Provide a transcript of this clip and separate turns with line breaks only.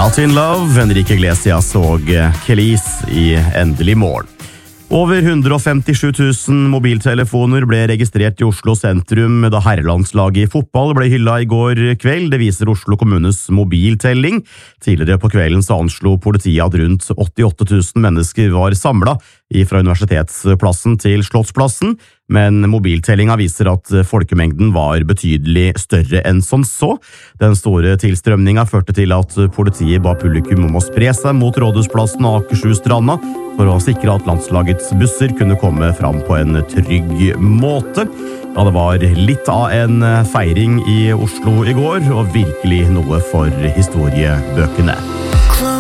Latin Love, Enrique Iglesias og Kelis i endelig mål. Over 157 000 mobiltelefoner ble registrert i Oslo sentrum da herrelandslaget i fotball ble hyllet i går kveld. Det viser Oslo kommunes mobiltelling. Tidligere på kvelden så anslo politiet at rundt 88 000 mennesker var samlet fra Universitetsplassen til Slottsplassen, men mobiltellinga viser at folkemengden var betydelig større enn som så. Den store tilstrømninga førte til at politiet ba publikum om å spre seg mot Rådhusplassen og Akershusstranda for å sikre at landslagets busser kunne komme fram på en trygg måte. Ja, det var litt av en feiring i Oslo i går, og virkelig noe for historiebøkene.